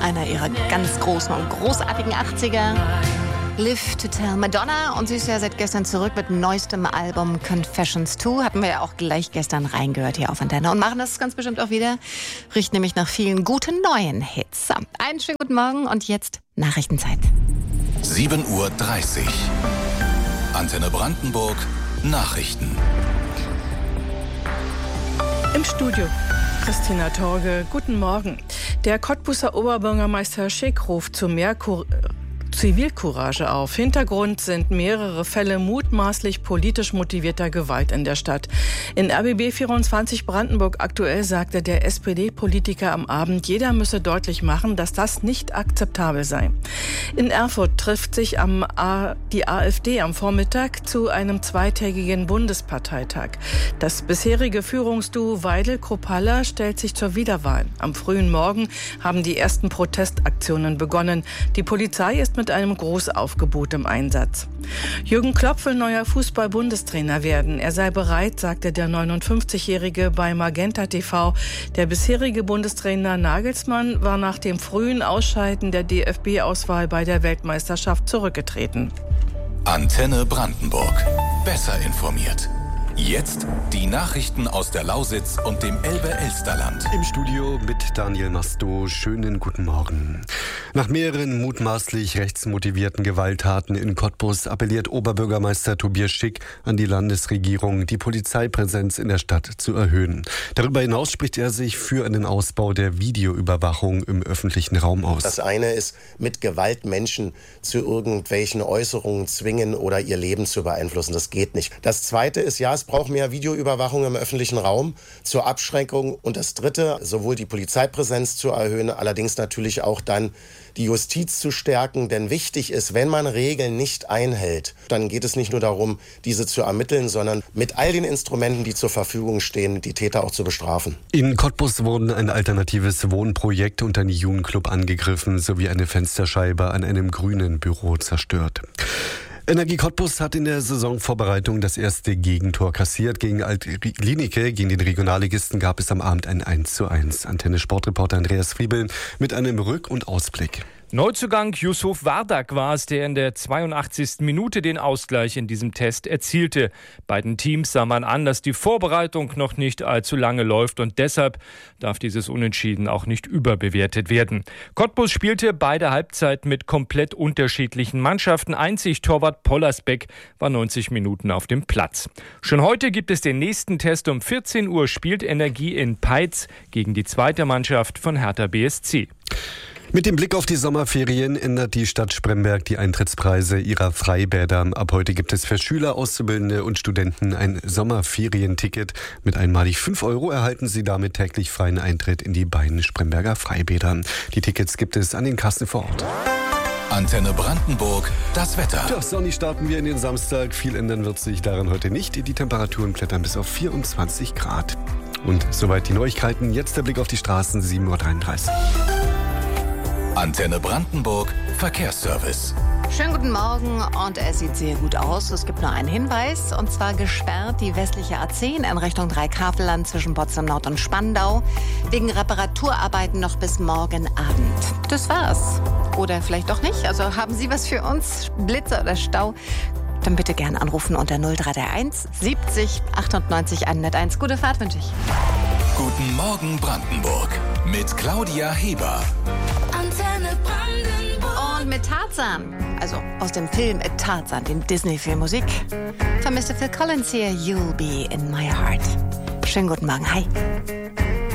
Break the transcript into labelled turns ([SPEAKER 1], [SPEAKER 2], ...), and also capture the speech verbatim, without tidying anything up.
[SPEAKER 1] einer ihrer ganz großen und großartigen achtziger. Live to Tell. Madonna, und sie ist ja seit gestern zurück mit neuestem Album Confessions zwei. Hatten wir ja auch gleich gestern reingehört hier auf Antenne und machen das ganz bestimmt auch wieder. Riecht nämlich nach vielen guten neuen Hits. So, einen schönen guten Morgen und jetzt Nachrichtenzeit.
[SPEAKER 2] sieben Uhr dreißig. Antenne Brandenburg. Nachrichten.
[SPEAKER 3] Im Studio Christina Torge, guten Morgen. Der Cottbuser Oberbürgermeister Schick ruft zu mehr Kur- Zivilcourage auf. Hintergrund sind mehrere Fälle mutmaßlich politisch motivierter Gewalt in der Stadt. In R B B vierundzwanzig Brandenburg aktuell sagte der S P D-Politiker am Abend, jeder müsse deutlich machen, dass das nicht akzeptabel sei. In Erfurt trifft sich am A- die AfD am Vormittag zu einem zweitägigen Bundesparteitag. Das bisherige Führungsduo Weidel-Kruppalla stellt sich zur Wiederwahl. Am frühen Morgen haben die ersten Protestaktionen begonnen. Die Polizei ist mit einem Großaufgebot im Einsatz. Jürgen Klopp will neuer Fußball-Bundestrainer werden. Er sei bereit, sagte der neunundfünfzigjährige bei Magenta T V. Der bisherige Bundestrainer Nagelsmann war nach dem frühen Ausscheiden der D F B-Auswahl bei der Weltmeisterschaft zurückgetreten.
[SPEAKER 2] Antenne Brandenburg. Besser informiert. Jetzt die Nachrichten aus der Lausitz und dem Elbe-Elsterland.
[SPEAKER 4] Im Studio mit Daniel Masto. Schönen guten Morgen. Nach mehreren mutmaßlich rechtsmotivierten Gewalttaten in Cottbus appelliert Oberbürgermeister Tobias Schick an die Landesregierung, die Polizeipräsenz in der Stadt zu erhöhen. Darüber hinaus spricht er sich für einen Ausbau der Videoüberwachung im öffentlichen Raum aus.
[SPEAKER 5] Das eine ist, mit Gewalt Menschen zu irgendwelchen Äußerungen zwingen oder ihr Leben zu beeinflussen. Das geht nicht. Das zweite ist, ja, es braucht mehr Videoüberwachung im öffentlichen Raum zur Abschreckung. Und das Dritte, sowohl die Polizeipräsenz zu erhöhen, allerdings natürlich auch dann die Justiz zu stärken. Denn wichtig ist, wenn man Regeln nicht einhält, dann geht es nicht nur darum, diese zu ermitteln, sondern mit all den Instrumenten, die zur Verfügung stehen, die Täter auch zu bestrafen.
[SPEAKER 4] In Cottbus wurden ein alternatives Wohnprojekt und ein Jugendclub angegriffen, sowie eine Fensterscheibe an einem grünen Büro zerstört. Energie Cottbus hat in der Saisonvorbereitung das erste Gegentor kassiert. Gegen Alt-Glienicke, gegen den Regionalligisten, gab es am Abend ein eins zu eins. Antenne-Sportreporter Andreas Friebel mit einem Rück- und Ausblick.
[SPEAKER 6] Neuzugang Yusuf Wardak war es, der in der zweiundachtzigsten Minute den Ausgleich in diesem Test erzielte. Beiden Teams sah man an, dass die Vorbereitung noch nicht allzu lange läuft und deshalb darf dieses Unentschieden auch nicht überbewertet werden. Cottbus spielte beide Halbzeiten mit komplett unterschiedlichen Mannschaften. Einzig Torwart Pollersbeck war neunzig Minuten auf dem Platz. Schon heute gibt es den nächsten Test. Um vierzehn Uhr spielt Energie in Peitz gegen die zweite Mannschaft von Hertha B S C.
[SPEAKER 4] Mit dem Blick auf die Sommerferien ändert die Stadt Spremberg die Eintrittspreise ihrer Freibäder. Ab heute gibt es für Schüler, Auszubildende und Studenten ein Sommerferienticket. Mit einmalig fünf Euro erhalten sie damit täglich freien Eintritt in die beiden Spremberger Freibäder. Die Tickets gibt es an den Kassen vor Ort.
[SPEAKER 2] Antenne Brandenburg, das Wetter.
[SPEAKER 4] Ja, sonnig starten wir in den Samstag. Viel ändern wird sich daran heute nicht. Die Temperaturen klettern bis auf vierundzwanzig Grad. Und soweit die Neuigkeiten. Jetzt der Blick auf die Straßen, sieben Uhr dreiunddreißig.
[SPEAKER 2] Antenne Brandenburg, Verkehrsservice.
[SPEAKER 1] Schönen guten Morgen und es sieht sehr gut aus. Es gibt nur einen Hinweis und zwar gesperrt die westliche A zehn in Richtung Dreikaveland zwischen Potsdam Nord und Spandau. Wegen Reparaturarbeiten noch bis morgen Abend. Das war's. Oder vielleicht doch nicht. Also haben Sie was für uns? Blitzer oder Stau? Dann bitte gerne anrufen unter null drei drei eins siebzig achtundneunzig hunderteins. Gute Fahrt wünsche ich.
[SPEAKER 2] Guten Morgen Brandenburg mit Claudia Heber.
[SPEAKER 1] Antenne Brandenburg. Und mit Tarzan, also aus dem Film Tarzan, dem Disney-Film Musik, von Mister Phil Collins hier, You'll Be in My Heart. Schönen guten Morgen, hi.